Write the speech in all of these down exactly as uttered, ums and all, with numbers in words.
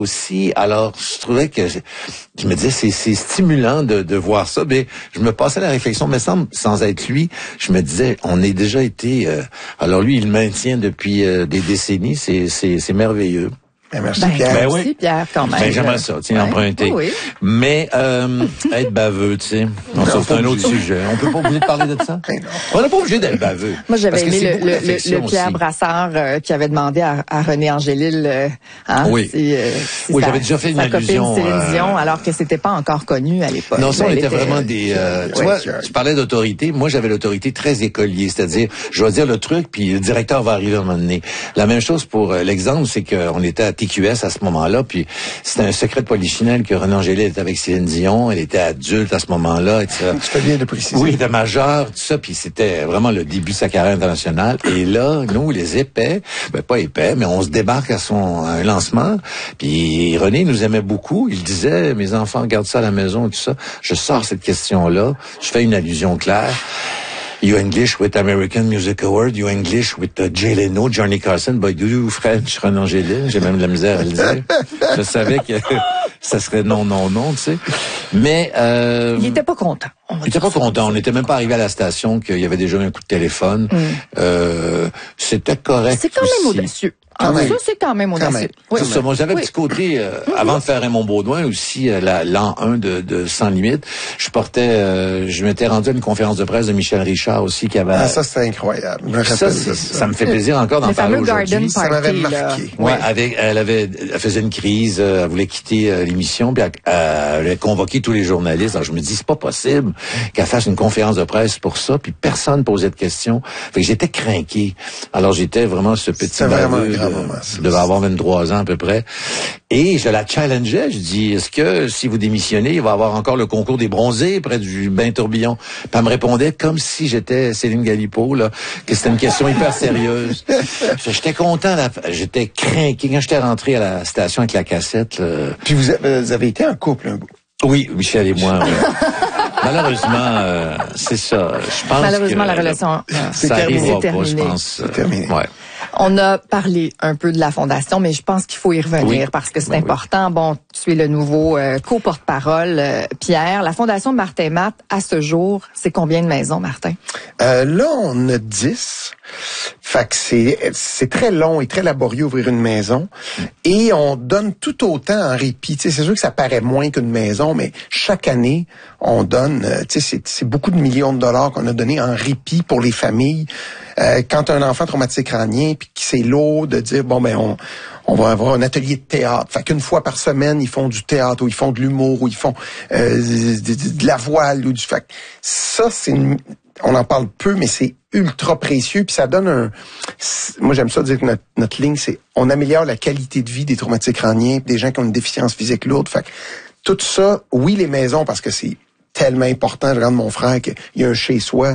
aussi. Alors, je trouvais que je, je me disais c'est c'est stimulant de de voir ça. Mais je me passais la réflexion, mais sans sans être lui, je me disais on est déjà été. Euh, alors lui, il le maintient depuis euh, des décennies. C'est c'est c'est merveilleux. Ben, merci, ben, Pierre. Ben, oui. Merci, Pierre, quand même. Ben, j'aimerais ça, tiens, ouais. emprunter. Oui. Mais, euh, être baveux, tu sais. Non, ça, c'est un autre sujet. On peut pas oublier de parler de ça? On n'est pas obligé d'être baveux. Moi, j'avais aimé le, le, le Pierre aussi. Brassard euh, qui avait demandé à, à René Angélil, euh, hein, oui. si, euh, si oui, sa, j'avais déjà fait une sa allusion. copine Céline Dion, euh... alors que c'était pas encore connu à l'époque. Non, ça, on Elle était, était vraiment des, euh, tu oui, vois, sure. tu parlais d'autorité. Moi, j'avais l'autorité très écolier. C'est-à-dire, je vais dire le truc, puis le directeur va arriver à un moment donné. La même chose pour euh, l'exemple, c'est qu'on était à T Q S à ce moment-là, puis c'était un secret de polichinelle que René Angélil était avec Céline Dion. Elle était adulte à ce moment-là. Et tu fais bien de préciser. Oui, elle était majeure, tout ça. Puis c'était vraiment le début de sa carrière internationale. Et là, nous, les épais, ben pas épais, mais on se débarque à son à un lancement. Puis René nous aimait beaucoup. Il disait, mes enfants, gardent ça à la maison et tout ça. Je sors cette question-là. Je fais une allusion claire. You English with American Music Award, you English with uh, Jay Leno, Johnny Carson, but do you French, René Angélil. J'ai même de la misère à le dire. Je savais que ça serait non, non, non, tu sais. Mais euh, il était pas content. Il était pas content. On n'était même pas arrivé à la station qu'il y avait déjà eu un coup de téléphone. Mm. Euh, c'était correct. C'est quand aussi. même audacieux. Ah, ça, c'est quand même audacieux. Quand même. Oui, c'est ça. Moi, j'avais oui. un petit côté, euh, mm-hmm. avant de faire Raymond Baudouin aussi, euh, la, l'an un de, de Sans Limite, je portais, euh, je m'étais rendu à une conférence de presse de Michel Richard aussi qui avait... Ah, ça, c'est incroyable. Je me ça, ça. ça me fait plaisir encore d'en parler aujourd'hui. Ça m'avait marqué. Ouais, avec, elle avait, elle faisait une crise, euh, elle voulait quitter euh, l'émission, puis elle, euh, elle avait convoqué tous les journalistes. Alors, je me dis, c'est pas possible qu'elle fasse une conférence de presse pour ça, puis personne posait de questions. Fait que j'étais craqué. Alors, j'étais vraiment ce petit baveux de, devait avoir vingt-trois ans à peu près. Et je la challengeais. Je dis, est-ce que si vous démissionnez, il va y avoir encore le concours des bronzés près du bain tourbillon? Puis elle me répondait comme si j'étais Céline Galipo, là, que c'était une question hyper sérieuse. J'étais content, là, j'étais craqué. Quand j'étais rentré à la station avec la cassette... Là... Puis vous avez, vous avez été en couple un bout. Oui, Michel et moi, oui. Malheureusement, euh, c'est ça. Je pense Malheureusement, que, la relation, ça n'arrivera pas, je pense. C'est terminé. Ouais. On a parlé un peu de la Fondation, mais je pense qu'il faut y revenir oui. parce que c'est ben important. Oui. Bon, tu es le nouveau euh, co-porte-parole, euh, Pierre. La Fondation Martin Matt, à ce jour, c'est combien de maisons, Martin? Euh, là, on a dix. Fait que c'est, c'est très long et très laborieux ouvrir une maison. Et on donne tout autant en répit. Tu sais, c'est sûr que ça paraît moins qu'une maison, mais chaque année, on donne, tu sais, c'est, c'est beaucoup de millions de dollars qu'on a donné en répit pour les familles. Euh, quand un enfant traumatisé crânien, puis que c'est lourd de dire, bon, ben, on, on va avoir un atelier de théâtre. Fait qu'une fois par semaine, ils font du théâtre, ou ils font de l'humour, ou ils font euh, de, de, de la voile, ou du... Fait que ça, c'est une... On en parle peu, mais c'est ultra précieux, puis ça donne un... Moi, j'aime ça dire que notre, notre ligne, c'est on améliore la qualité de vie des traumatisés crâniens, des gens qui ont une déficience physique lourde. Fait que tout ça, oui, les maisons, parce que c'est tellement important. Je regarde mon frère qu'il y a un chez-soi,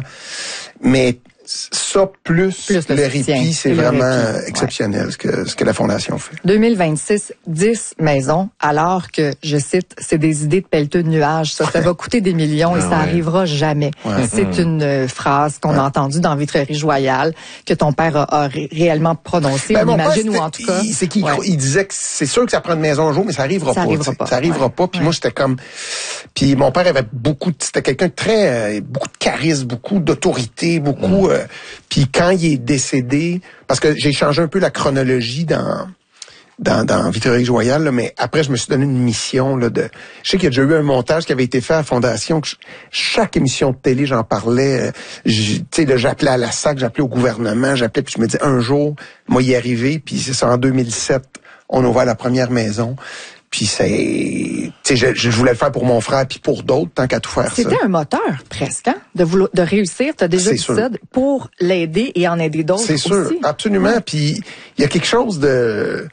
mais ça, plus, plus le, le répit, c'est vraiment répit. exceptionnel, ouais. ce que ce que la Fondation fait. deux mille vingt-six, dix maisons, alors que, je cite, c'est des idées de pelleteux de nuages. Ça, ça va coûter des millions ah, et ça ouais. arrivera jamais. Ouais. C'est mmh. une euh, phrase qu'on ouais. a entendue dans Vitrerie Royale, que ton père a, a ré- réellement prononcée, ben, on imagine, ou en tout cas... Il, c'est qu'il ouais. il disait que c'est sûr que ça prend une maison un jour, mais ça arrivera ça pas. Arrivera pas. Ça arrivera ouais. pas. Puis ouais. moi, j'étais comme... Puis mon père avait beaucoup... De... C'était quelqu'un de très... Euh, beaucoup de charisme, beaucoup d'autorité, beaucoup... Mmh. Euh, puis quand il est décédé, parce que j'ai changé un peu la chronologie dans dans, dans Vitrerie Royale, là, mais après je me suis donné une mission là de. Je sais qu'il y a déjà eu un montage qui avait été fait à la Fondation. Que je, chaque émission de télé, j'en parlais. Tu sais, là, j'appelais à la S A C, j'appelais au gouvernement, j'appelais puis je me disais un jour, moi y arriver. Puis c'est ça en deux mille sept, on a ouvert la première maison. Puis c'est, tu sais, je, je voulais le faire pour mon frère puis pour d'autres, tant qu'à tout faire C'était ça. C'était un moteur presque, hein, de vouloir, de réussir. T'as déjà dit ça pour l'aider et en aider d'autres. C'est aussi. sûr, absolument. Ouais. Puis il y a quelque chose de,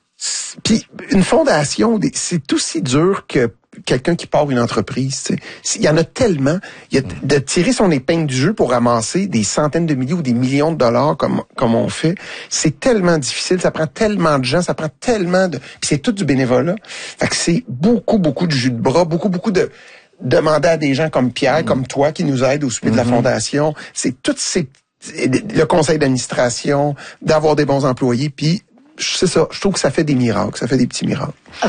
puis une fondation, c'est aussi dur que quelqu'un qui part une entreprise. Tu sais. Il y en a tellement. Il y a de tirer son épingle du jeu pour ramasser des centaines de milliers ou des millions de dollars comme comme on fait. C'est tellement difficile. Ça prend tellement de gens. Ça prend tellement de. Puis c'est tout du bénévolat. Fait que c'est beaucoup beaucoup de jus de bras, beaucoup beaucoup de demander à des gens comme Pierre, mmh. comme toi, qui nous aident au souper mmh. de la Fondation. C'est toutes ces le conseil d'administration, d'avoir des bons employés. Puis c'est ça. Je trouve que ça fait des miracles. Ça fait des petits miracles.